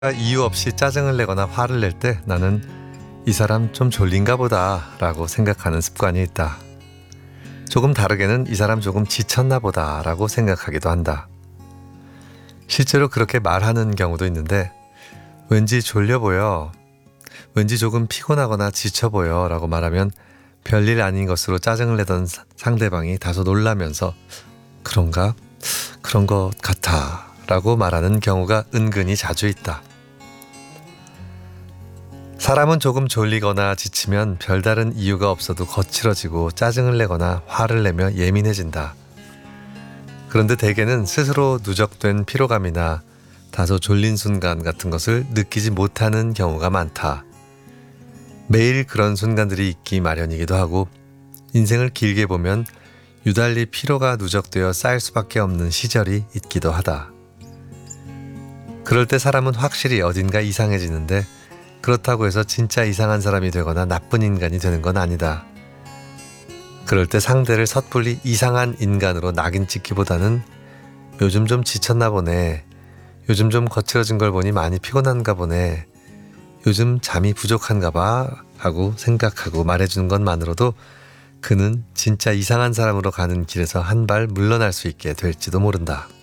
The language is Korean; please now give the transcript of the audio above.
이유 없이 짜증을 내거나 화를 낼 때 나는 이 사람 좀 졸린가 보다 라고 생각하는 습관이 있다. 조금 다르게는 이 사람 조금 지쳤나 보다 라고 생각하기도 한다. 실제로 그렇게 말하는 경우도 있는데 왠지 졸려 보여, 왠지 조금 피곤하거나 지쳐 보여 라고 말하면 별일 아닌 것으로 짜증을 내던 상대방이 다소 놀라면서 그런가? 그런 것 같아 라고 말하는 경우가 은근히 자주 있다. 사람은 조금 졸리거나 지치면 별다른 이유가 없어도 거칠어지고 짜증을 내거나 화를 내며 예민해진다. 그런데 대개는 스스로 누적된 피로감이나 다소 졸린 순간 같은 것을 느끼지 못하는 경우가 많다. 매일 그런 순간들이 있기 마련이기도 하고 인생을 길게 보면 유달리 피로가 누적되어 쌓일 수밖에 없는 시절이 있기도 하다. 그럴 때 사람은 확실히 어딘가 이상해지는데 그렇다고 해서 진짜 이상한 사람이 되거나 나쁜 인간이 되는 건 아니다. 그럴 때 상대를 섣불리 이상한 인간으로 낙인 찍기보다는 요즘 좀 지쳤나 보네. 요즘 좀 거칠어진 걸 보니 많이 피곤한가 보네. 요즘 잠이 부족한가 봐 하고 생각하고 말해주는 것만으로도 그는 진짜 이상한 사람으로 가는 길에서 한 발 물러날 수 있게 될지도 모른다.